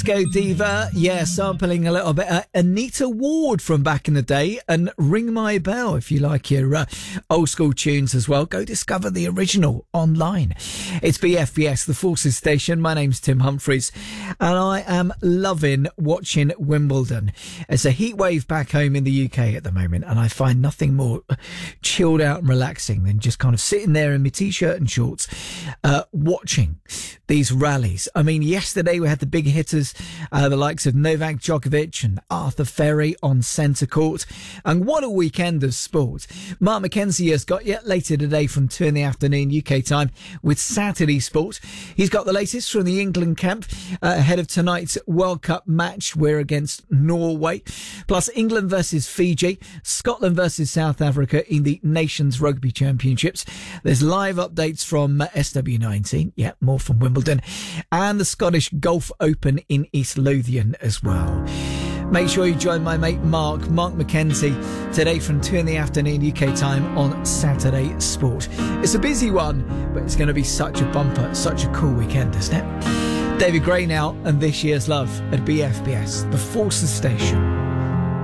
Go Diva, yeah, sampling a little bit. Anita Ward from back in the day, and Ring My Bell if you like your old school tunes as well. Go discover the original online. It's BFBS, the Forces Station. My name's Tim Humphreys, and I am loving watching Wimbledon. It's a heat wave back home in the UK at the moment, and I find nothing more chilled out and relaxing than just kind of sitting there in my t-shirt and shorts, watching these rallies. I mean, yesterday we had the big hitters, the likes of Novak Djokovic and Arthur Ferry on centre court. And what a weekend of sport. Mark Mackenzie has got yet later today from 2 in the afternoon UK time with Saturday Sport. He's got the latest from the England camp ahead of tonight's World Cup match. We're against Norway. Plus England versus Fiji, Scotland versus South Africa in the Nations Rugby Championships. There's live updates from SW19. Yeah, more from Wimbledon. And the Scottish Golf Open in East Lothian as well. Make sure you join my mate Mark Mackenzie today from 2 in the afternoon UK time on Saturday Sport. It's a busy one, but it's going to be such a bumper, such a cool weekend, isn't it? David Gray now, and This Year's Love at BFBS, the Forces Station.